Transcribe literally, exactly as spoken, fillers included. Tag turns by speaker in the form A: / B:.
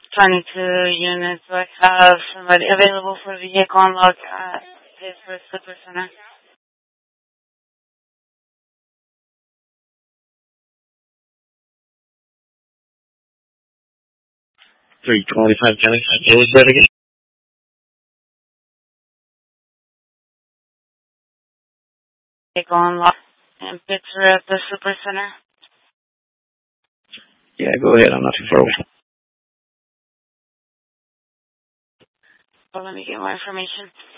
A: twenty-two units. Do I have somebody available for vehicle unlock at his first super center?
B: three twenty-five County. What was that again?
A: Vehicle unlock in Pittsburgh at the super center.
B: Yeah, go ahead. I'm not too far away.
A: Well, let me get more information.